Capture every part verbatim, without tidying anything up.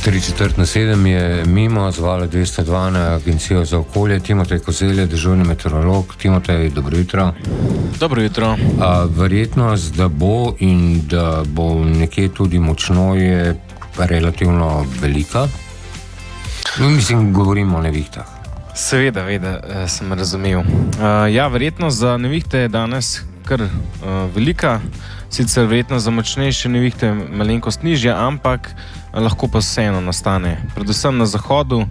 tri četrt na sedem je mimo zvala dvesto dva na Agencijo za okolje. Timotej Kozelj, dežurni meteorolog. Timotej, dobro jutro. Dobro jutro. A, verjetnost, da bo in da bo nekje tudi močno, je relativno velika. No, mislim, govorimo o nevihtah. Seveda, veda, sem razumel. Uh, ja, verjetnost za nevihte je danes kar uh, velika. Sicer verjetno za močnejše nevihte malenkost nižja, ampak lahko pa vseeno nastane. Predvsem na zahodu,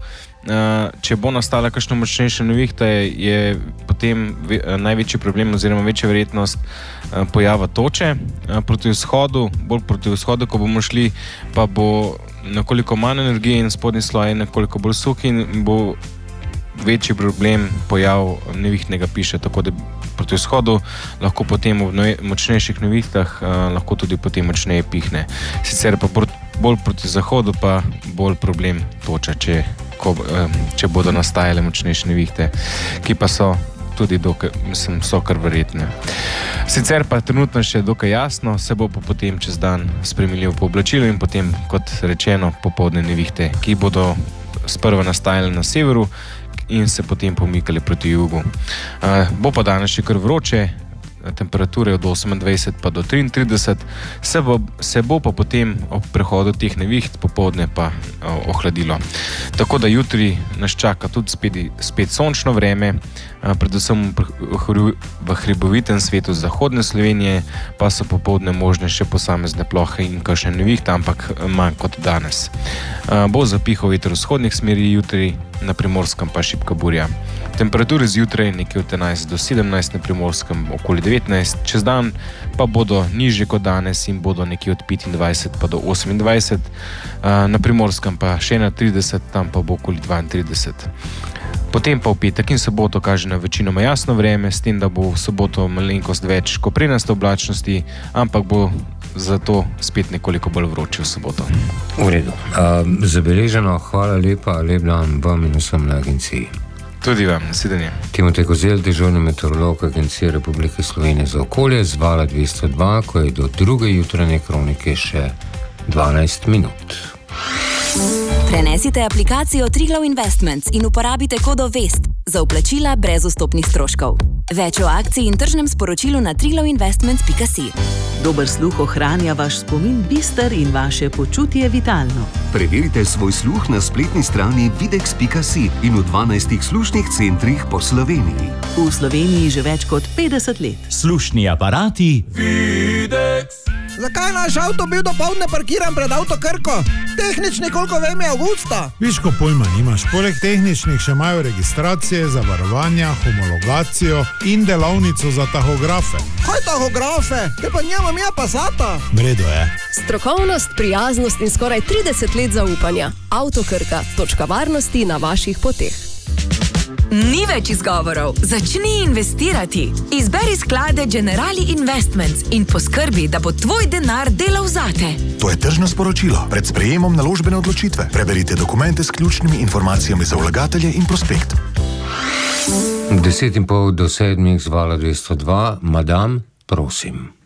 če bo nastala kakšna močnejša nevihta, je potem največji problem oziroma večja verjetnost pojava toče. Proti vzhodu, bolj proti vzhodu, ko bomo šli, pa bo nekoliko manj energije in spodnji sloj nekoliko bolj suh in bo večji problem pojav nevihtnega piša, tako da proti vzhodu lahko potem v močnejših nevihtah uh, lahko tudi potem močneje pihne. Sicer pa bolj proti zahodu pa bolj problem toča, če, ko, uh, če bodo nastajale močnejše nevihte, ki pa so tudi dokaj, mislim, so kar verjetne. Sicer pa trenutno še dokaj jasno, se bo pa potem čez dan spremenil po oblačilu in potem, kot rečeno, popoldne nevihte, ki bodo sprva nastajale na severu in se potem pomikali proti jugu. Uh, bo pa danes še kar vroče, temperature od osemindvajset pa do triintrideset, se bo, se bo pa potem ob prehodu teh neviht popoldne pa uh, ohladilo. Tako da jutri nas čaka tudi spet, spet sončno vreme, uh, predvsem v, v hribovitem svetu zahodne Slovenije, pa so popoldne možne še posamezne plohe in kakšne nevihte, ampak manj kot danes. Uh, bo zapihal veter vzhodnih smeri jutri, na Primorskem pa šibka burja. Temperature zjutraj nekje od enajst do sedemnajst, na Primorskem okoli devetnajst, čez dan pa bodo nižje kot danes in bodo nekje od petindvajset pa do osemindvajset, na Primorskem pa še na trideset, tam pa bo okoli dvaintrideset. Potem pa v petek in soboto kaže na večinoma jasno vreme, s tem, da bo v soboto malenkost več koprenaste oblačnosti, ampak bo zato spet nekoliko bolj vroče v soboto. V redu. Uh, zabeleženo, hvala lepa, lep dan vam in vsem na agenciji. Tudi vam, nasvidenje. Timotej Kozelj, dežurni meteorolog Agencije Republike Slovenije za okolje, z vala dvesto dva, ko je do druge jutranje kronike še dvanajst minut. Prenesite aplikacijo Triglav Investments in uporabite kodo VEST za vplačila brez vstopnih stroškov. Več o akciji in tržnem sporočilu na triglav investments pika si. Dober sluh ohranja vaš spomin bister in vaše počutje vitalno. Preverite svoj sluh na spletni strani videx pika si in v dvanajstih slušnih centrih po Sloveniji. V Sloveniji že več kot petdeset let. Slušni aparati Videx. Zakaj naš avto bil dopoldne parkiran pred Avto Krko? Tehnični, koliko vem, je avgusta. Viš, ko pojma nimaš. Poleg tehničnih še imajo registracije, zavarovanja, homologacijo in delavnico za tahografe. Kaj tahografe? Te pa njema mija Passata. Vredo je. Strokovnost, prijaznost in skoraj trideset let zaupanja. Avto Krka, točka varnosti na vaših poteh. Ni več izgovorov. Začni investirati. Izberi sklade Generali Investments in poskrbi, da bo tvoj denar delal zate. To je tržno sporočilo. Pred sprejemom naložbene odločitve. Preberite dokumente s ključnimi informacijami za vlagatelje in prospekt. Deset in pol do sedmih z vala dvesto dva. Madam, prosim.